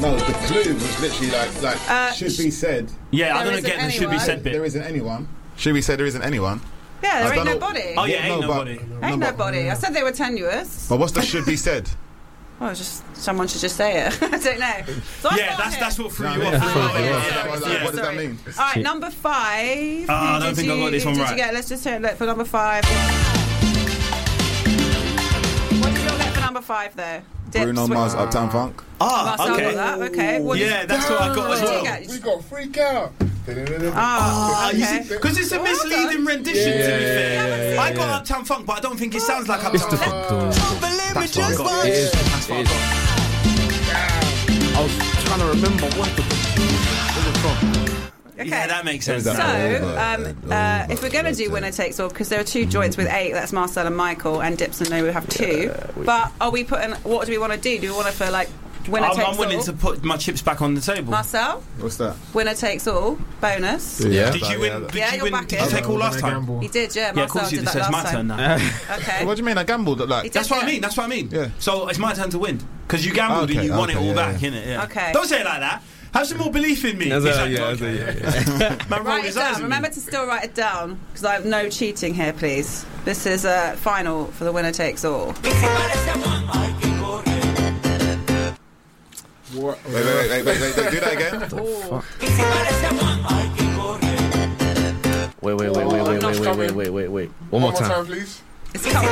No, the clue was literally like should be said. Yeah, I don't get the should be said bit. There isn't anyone. Should be said there isn't anyone. Yeah, there ain't nobody. Oh yeah, ain't nobody. Ain't nobody. I said they were tenuous. But what's the should be said? Well, just someone should just say it. I don't know. So that's what threw you off. What does that mean? All right, number 5. I don't think I got this one right. Let's just look for number 5. What did you all get for number 5 though? Bruno Mars, Uptown Funk. Marcel Okay. got that. Okay. That's what I got as well. We got Freak Out. Okay. Because it's a misleading rendition, to be fair. I got Uptown Funk, but I don't think it sounds like Uptown Funk. Believe me, just watch. It is. I was trying to remember what the song. Okay. Yeah, that makes sense. So, if we're going to do winner takes all, because there are 2 joints with 8, that's Marcel and Michael, and Dips and No, we have 2. But are we putting? What do we want to do? Do we want to feel like winner takes all? I'm willing to put my chips back on the table. Marcel, What's that? winner takes all bonus. Yeah. Did you win? Did you take all last time? He did, yeah. Yeah, of course Marcel you did did. that It's my last turn time. now. Okay. What do you mean? I gambled like. That's what I mean. Yeah. So it's my turn to win because you gambled and you won it all back, innit? Yeah. Okay. Don't say it like that. Have some more belief in me. Yeah. Write it down. Remember to still write it down because I have no cheating here, please. This is a final for the winner takes all. Wait. Do that again. Wait. One more time, please. It's coming.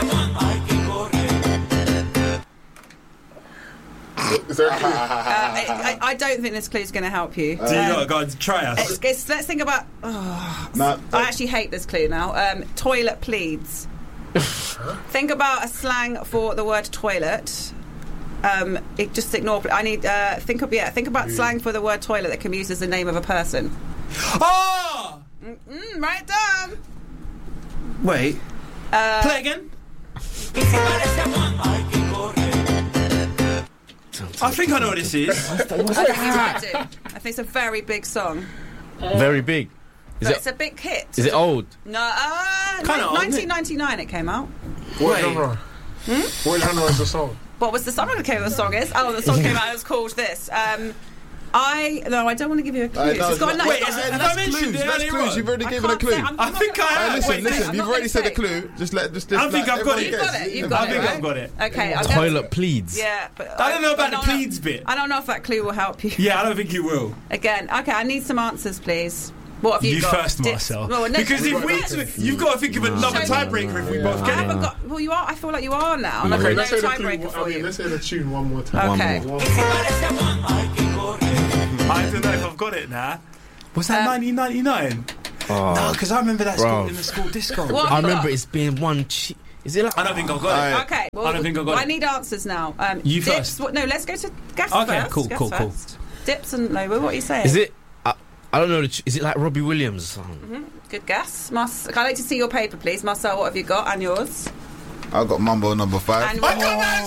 Is there a clue? I don't think this clue's going to help you. Do you not? Go on, try us. Let's think about. I actually hate this clue now. Toilet pleads. Think about a slang for the word toilet. Just ignore. I need think about slang for the word toilet that can be used as the name of a person. Oh! Write it down. Wait. Play again. I think I know what this is. I think it's a very big song. Very big. It's a big hit. Is it old? No, Kinda old, 1999 it came out. What genre? What genre is the song? What was the song? I don't care what the song is. Oh, the song came out. It was called this. I don't want to give you a clue. That's clues. You've already given a clue. I think I have. Listen. You've already said a clue. I think I've got it. You've got it. I think I've got it. Okay. Toilet pleads. Yeah, but I don't know about the pleads bit. I don't know if that clue will help you. Yeah, I don't think you will. Again, okay. I need some answers, please. What have you got? You first, Marcel. Because you've got to think of another tiebreaker if we both get it. I haven't got. Well, you are. I feel like you are now. I'm not Okay, going let's to say the tiebreaker for you. Let's say the tune one more time. Okay. I don't know if I've got it now. Was that 1999? No, because I remember that in the school disco. I remember it's being one. Is it like? I don't think I've got it. Okay. Well, I don't think I've got it. I need answers now. You Dips, first. No, let's go to Gas Okay, first. cool. Dips and Nova, what are you saying? Is it? I don't know. Is it like Robbie Williams' song? Good guess. I'd like to see your paper, please. Marcel, what have you got? And yours? I've got Mambo number 5. And